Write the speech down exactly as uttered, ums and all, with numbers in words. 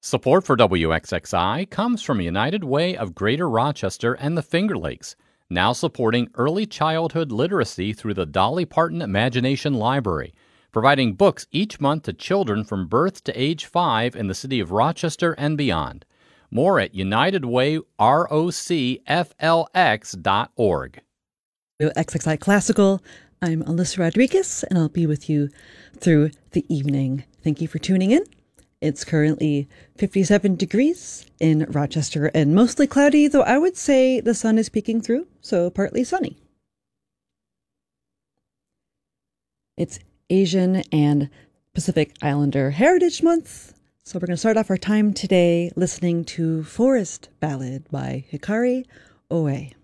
Support for W X X I comes from United Way of Greater Rochester and the Finger Lakes, now supporting early childhood literacy through the Dolly Parton Imagination Library, providing books each month to children from birth to age five in the city of Rochester and beyond. More at united way roc f l x dot org. X X I Classical. I'm Alyssa Rodriguez, and I'll be with you through the evening. Thank you for tuning in. It's currently fifty-seven degrees in Rochester and mostly cloudy, though I would say the sun is peeking through, so partly sunny. It's Asian and Pacific Islander Heritage Month, so we're going to start off our time today listening to Forest Ballad by Hikari Oe.